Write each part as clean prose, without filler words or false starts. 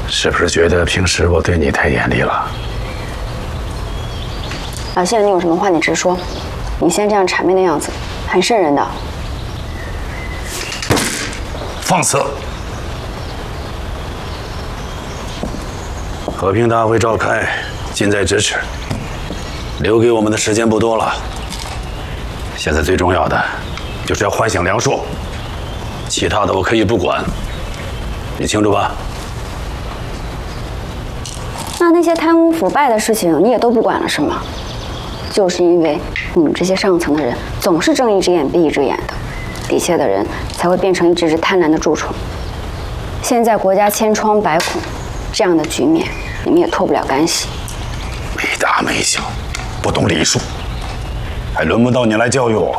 是不是觉得平时我对你太严厉了？ 老谢，你有什么话你直说，你现在这样谄媚的样子，很瘆人的。 放肆！和平大会召开，近在咫尺，留给我们的时间不多了。现在最重要的就是要唤醒梁硕，其他的我可以不管，你清楚吧？ 那些贪污腐败的事情你也都不管了是吗？就是因为你们这些上层的人总是睁一只眼闭一只眼的，底下的人才会变成一只只贪婪的蛀虫。现在国家千疮百孔，这样的局面你们也脱不了干系。 没大没小，不懂礼数，还轮不到你来教育我。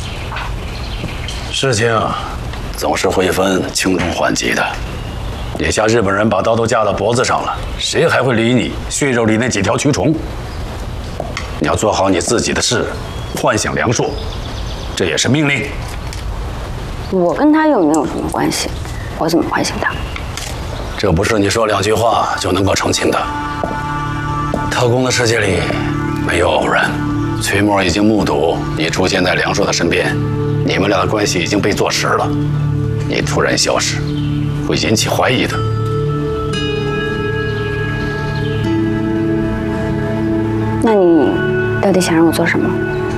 事情总是会分轻重缓急的。眼下日本人把刀都架到脖子上了，谁还会理你血肉里那几条蛆虫？你要做好你自己的事，唤醒梁硕，这也是命令。 我跟他又没有什么关系，我怎么唤醒他？ 这不是你说两句话就能够澄清的。特工的世界里没有偶然，崔墨已经目睹你出现在梁硕的身边，你们俩的关系已经被坐实了。你突然消失，会引起怀疑的。 那你到底想让我做什么？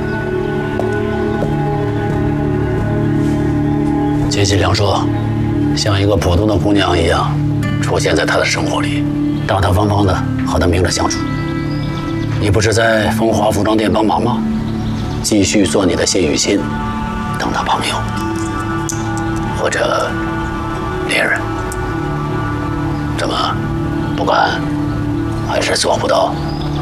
接近梁硕，像一个普通的姑娘一样出现在他的生活里，大大方方的和他明着相处。你不是在风华服装店帮忙吗？继续做你的谢雨欣，当他朋友或者恋人。怎么不敢？还是做不到？